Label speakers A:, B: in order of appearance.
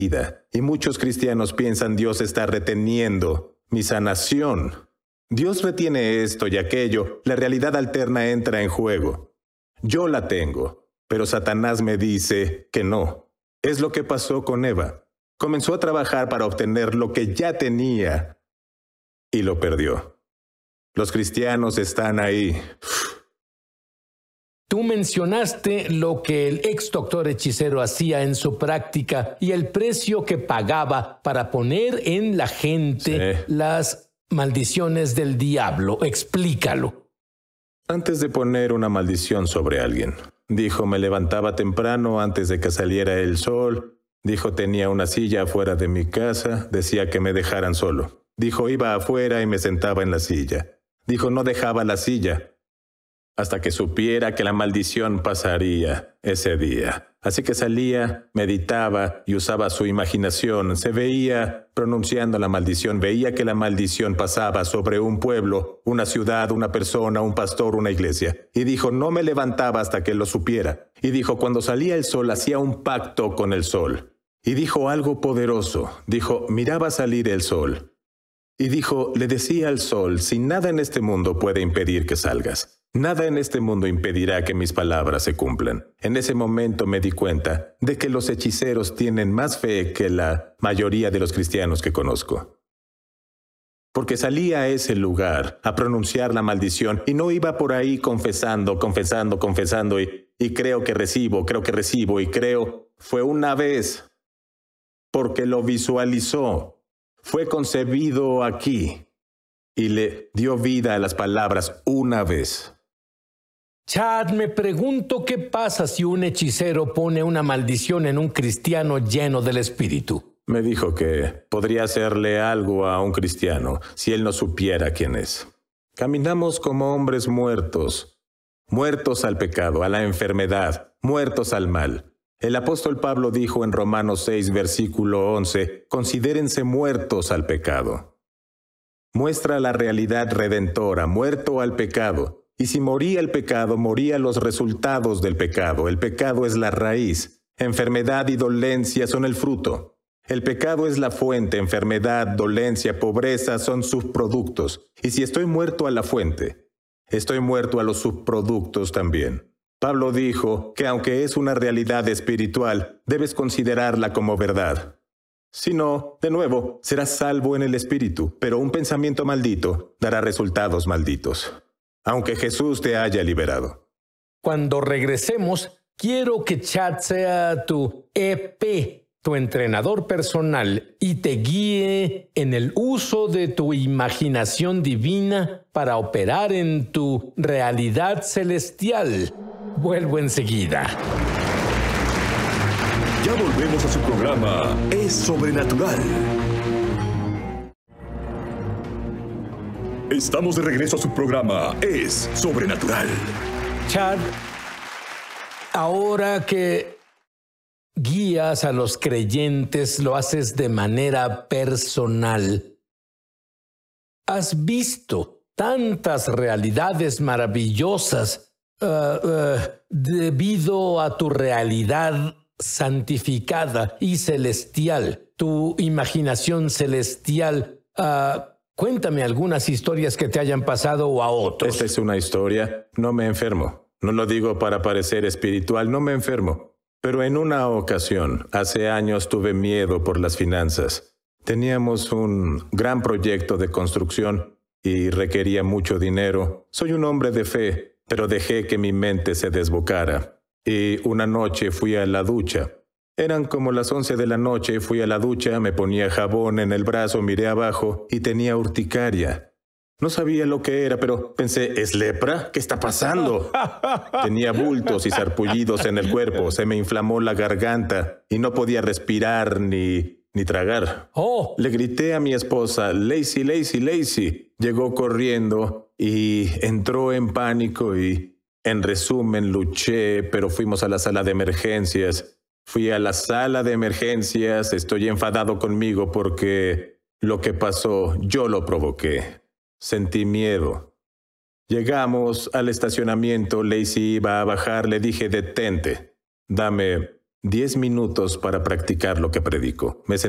A: vida. Y muchos cristianos piensan Dios está reteniendo mi sanación. Dios retiene esto y aquello. La realidad alterna entra en juego. Yo la tengo, pero Satanás me dice que no. Es lo que pasó con Eva. Comenzó a trabajar para obtener lo que ya tenía y lo perdió. Los cristianos están ahí.
B: Tú mencionaste lo que el ex doctor hechicero hacía en su práctica y el precio que pagaba para poner en la gente las maldiciones del diablo. Explícalo.
A: Antes de poner una maldición sobre alguien, dijo, me levantaba temprano antes de que saliera el sol. Dijo, tenía una silla afuera de mi casa. Decía que me dejaran solo. Dijo, iba afuera y me sentaba en la silla. Dijo, no dejaba la silla hasta que supiera que la maldición pasaría ese día. Así que salía, meditaba y usaba su imaginación. Se veía pronunciando la maldición. Veía que la maldición pasaba sobre un pueblo, una ciudad, una persona, un pastor, una iglesia. Y dijo, no me levantaba hasta que lo supiera. Y dijo, cuando salía el sol, hacía un pacto con el sol. Y dijo algo poderoso. Dijo, miraba salir el sol. Y dijo, le decía al sol, si nada en este mundo puede impedir que salgas. Nada en este mundo impedirá que mis palabras se cumplan. En ese momento me di cuenta de que los hechiceros tienen más fe que la mayoría de los cristianos que conozco. Porque salía a ese lugar a pronunciar la maldición y no iba por ahí confesando y creo que recibo y creo. Fue una vez porque lo visualizó. Fue concebido aquí y le dio vida a las palabras una vez.
B: Chad, me pregunto qué pasa si un hechicero pone una maldición en un cristiano lleno del Espíritu.
A: Me dijo que podría hacerle algo a un cristiano si él no supiera quién es. Caminamos como hombres muertos, muertos al pecado, a la enfermedad, muertos al mal. El apóstol Pablo dijo en Romanos 6, versículo 11, considérense muertos al pecado. Muestra la realidad redentora, muerto al pecado. Y si moría el pecado, morían los resultados del pecado. El pecado es la raíz. Enfermedad y dolencia son el fruto. El pecado es la fuente. Enfermedad, dolencia, pobreza son subproductos. Y si estoy muerto a la fuente, estoy muerto a los subproductos también. Pablo dijo que aunque es una realidad espiritual, debes considerarla como verdad. Si no, de nuevo, serás salvo en el espíritu, pero un pensamiento maldito dará resultados malditos. Aunque Jesús te haya liberado.
B: Cuando regresemos, quiero que Chad sea tu EP, tu entrenador personal, y te guíe en el uso de tu imaginación divina para operar en tu realidad celestial. Vuelvo enseguida.
C: Ya volvemos a su programa Es Sobrenatural. Estamos de regreso a su programa Es Sobrenatural.
B: Chad, ahora que guías a los creyentes, lo haces de manera personal. Has visto tantas realidades maravillosas debido a tu realidad santificada y celestial, tu imaginación celestial. Cuéntame algunas historias que te hayan pasado o a otros.
A: Esta es una historia. No me enfermo. No lo digo para parecer espiritual, no me enfermo. Pero en una ocasión, hace años, tuve miedo por las finanzas. Teníamos un gran proyecto de construcción y requería mucho dinero. Soy un hombre de fe, pero dejé que mi mente se desbocara. Y una noche fui a la ducha. Eran como las 11 de la noche, fui a la ducha, me ponía jabón en el brazo, miré abajo y tenía urticaria. No sabía lo que era, pero pensé, ¿es lepra? ¿Qué está pasando? Tenía bultos y sarpullidos en el cuerpo, se me inflamó la garganta y no podía respirar ni tragar. Le grité a mi esposa, Lacey, Lacey, Lacey. Llegó corriendo y entró en pánico y, en resumen, luché, pero fuimos a la sala de emergencias. Fui a la sala de emergencias, estoy enfadado conmigo porque lo que pasó yo lo provoqué. Sentí miedo. Llegamos al estacionamiento, Lacey iba a bajar, le dije, detente, dame 10 minutos para practicar lo que predico. Me